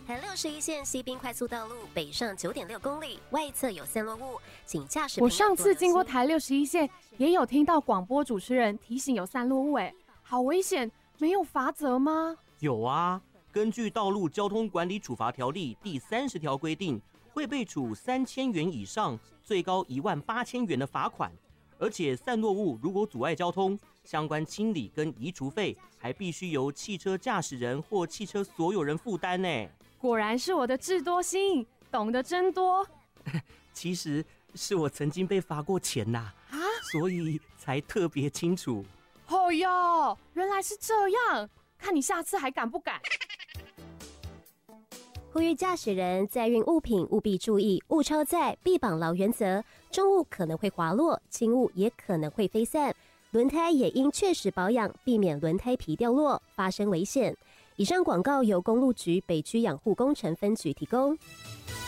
台61线西滨快速道路北上9.6公里，外侧有散落物，请驾驶朋友多留心。 我上次经过台61线，也有听到广播主持人提醒有散落物，好危险，没有罚则吗？ 有啊，根据《道路交通管理处罚条例》第30条规定，会被处3000元以上，最高18000元的罚款。而且散落物如果阻碍交通，相关清理跟移除费还必须由汽车驾驶人或汽车所有人负担呢。 果然是我的智多星，懂得真多。 其实是我曾经被罚过钱呐，所以才特别清楚。 哦哟，原来是这样，看你下次还敢不敢。 呼吁驾驶人载运物品务必注意物超载、必绑牢原则，重物可能会滑落，轻物也可能会飞散。轮胎也应确实保养，避免轮胎皮掉落，发生危险。以上广告由公路局北区养护工程分局提供。